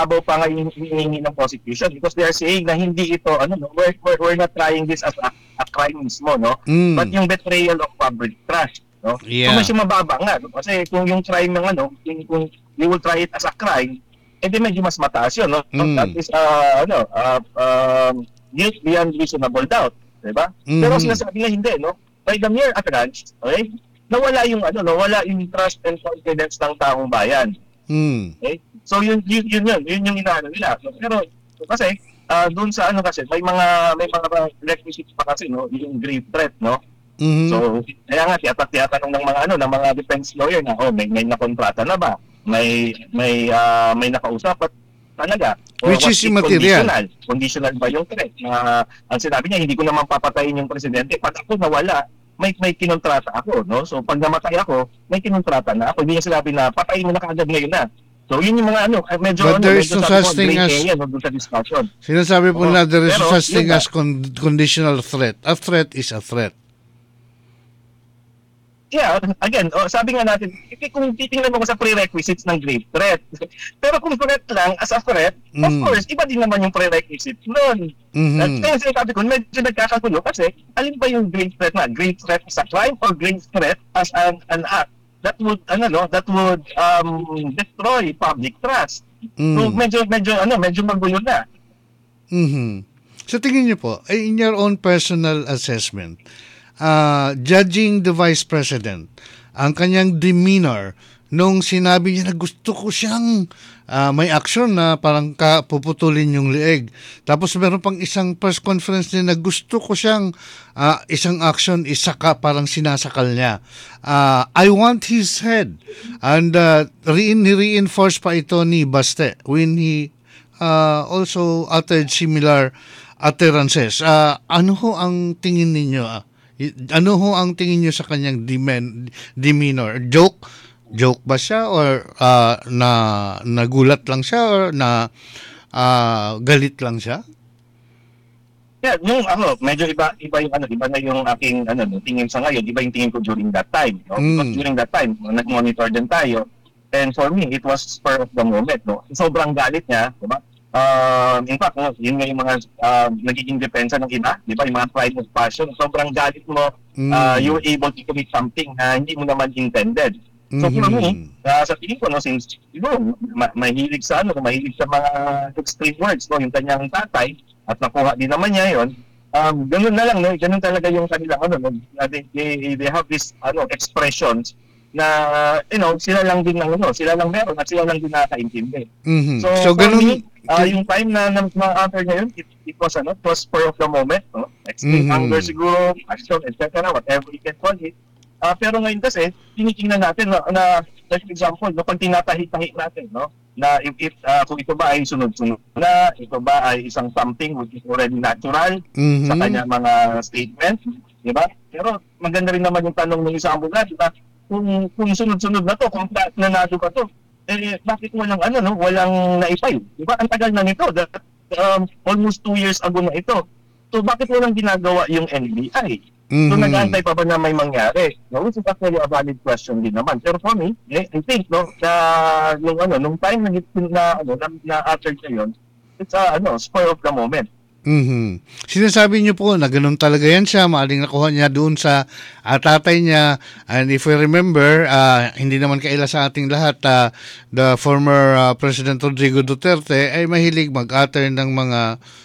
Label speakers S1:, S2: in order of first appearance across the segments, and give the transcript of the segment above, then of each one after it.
S1: mababaw pa nga yung hinihingi ng prosecution because they are saying na hindi ito, we're not trying this as a crime mismo, no? But yung betrayal of public trust, no?
S2: Yeah.
S1: So, medyo mababa nga, no? Kasi kung yung crime ng kung you will try it as a crime, di medyo mas mataas yun, no? That is, guilt beyond reasonable doubt, diba? Pero sinasabi nga hindi, no? By the mere occurrence, okay? Nawala yung trust and confidence ng taong bayan. Okay? So yun yung inaano nila. Pero kasi doon sa kasi may mga requisites pa kasi, no, yung grave threat, no. So kaya nga tiyatanong ng mga defense lawyer na may nakontrata na ba? May nakausap at talaga.
S2: Which is immaterial.
S1: Conditional ba yung threat? Ang sinabi niya, hindi ko naman papatayin yung presidente. Pag ako nawala, may kinontrata ako, no? So pag namatay ako, may kinontrata na ako. Hindi niya sinabi na patayin mo na kaagad ngayon na. So yun yung mga medyo
S2: but there is no such thing as sinasabi po na there is no such thing as conditional threat. A threat is a threat.
S1: Yeah, again, sabi nga natin, kung titingnan mo sa prerequisites ng grave threat. Pero kung threat lang, as a threat, of course, iba din naman yung prerequisites nun. Kaya sabi ko, medyo nagkakagulo kasi, alin ba yung grave threat na? Grave threat as a crime or grave threat as an act? That would destroy public trust. So medyo magulo na.
S2: So tingin niyo po, in your own personal assessment, judging the Vice President, ang kanyang demeanor nung sinabi niya na gusto ko siyang may action na parang puputulin yung leeg. Tapos meron pang isang press conference niya na gusto ko siyang isang action, parang sinasakal niya. I want his head. And reinforce pa ito ni Baste when he also uttered similar utterances. Ano ho ang tingin ninyo? Ano ho ang tingin niyo sa kanyang demeanor? Joke ba siya or nagulat lang siya or galit lang siya?
S1: Yeah, yung medyo iba na yung aking tingin sa ngayon, iba yung tingin ko during that time, no? Because during that time, nag-monitor din tayo. And for me, it was spur of the moment, no? Sobrang galit niya, diba? In fact, yun nga yung mga nagiging depensa ng iba, di ba? Yung mga pride of passion. Sobrang galit mo, you were able to commit something na hindi mo naman intended. So for me, sa tingin ko, since mahilig sa mga extreme words, no, yung kanyang tatay, at nakuha din naman niya yun, ganun na lang, no? Ganun talaga yung kanilang, they have this, expressions na, sila lang din sila lang meron at sila lang din nakakaintindi. So ganun, yung time na ma-utter niya yun, it was spur of the moment, no? Extreme anger siguro, passion, etc., whatever you can call it. Pero ngayon kasi, tinitingnan natin na like example, pag tinatahi-tahi natin, no? Na if kung ito ba ay sunod-sunod na, ito ba ay isang something which is already natural sa kanya mga statements, di ba? Pero maganda rin naman yung tanong ng isang abogado na kung sunod-sunod na to, kung nanado pa to, bakit walang naipay? Di ba? Ang tagal na nito, almost 2 years ago na ito. So bakit walang ginagawa yung NBI? So nag-aantay pa ba na may mangyari? No, which is actually a valid question din naman. Pero for me, I think na nung time na after yun, it's spur of the moment.
S2: Sinasabi niyo po na ganun talaga yan siya, maaling nakuha niya doon sa tatay niya. And if we remember, hindi naman kaila sa ating lahat, the former President Rodrigo Duterte ay mahilig mag-utter ng mga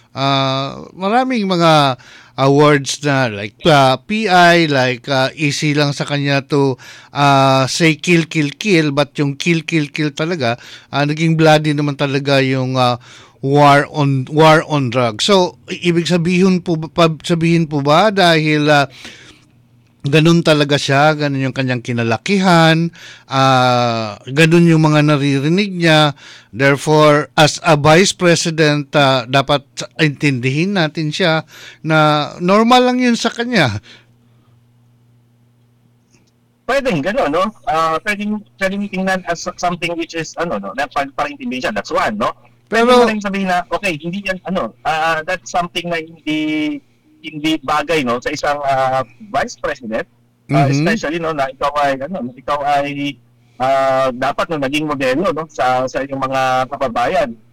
S2: maraming mga awards na like PI, like easy lang sa kanya to say kill, but yung kill talaga, naging bloody naman talaga yung war on drugs. So ibig sabihin po ba dahil ganun talaga siya, ganun yung kanyang kinalakihan, ganun yung mga naririnig niya, therefore as a vice president dapat intindihin natin siya na normal lang yun sa kanya.
S1: Pwedeng gano'n, no? Pwedeng tingnan as something which is para intindihin siya, that's one, no? Pero pwede mo rin sabihin na okay, hindi yan that's something na hindi bagay, no, sa isang vice president, especially na ikaw ay dapat naging modelo, no, sa iyong mga kababayan.